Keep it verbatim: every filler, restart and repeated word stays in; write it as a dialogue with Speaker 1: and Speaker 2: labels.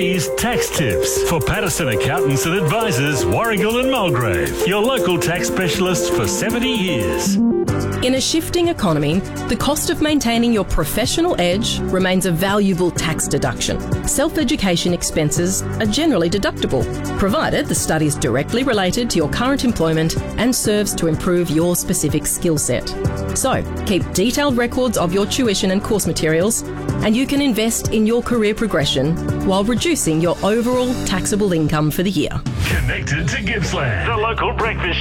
Speaker 1: is Tax Tips for Patterson Accountants and Advisors, Warragul and Mulgrave. Your local tax specialist for seventy years.
Speaker 2: In a shifting economy, the cost of maintaining your professional edge remains a valuable tax deduction. Self-education expenses are generally deductible, provided the study is directly related to your current employment and serves to improve your specific skill set. So, keep detailed records of your tuition and course materials, and you can invest in your career progression while reducing your overall taxable income for the year.
Speaker 1: Connected to Gippsland, the local breakfast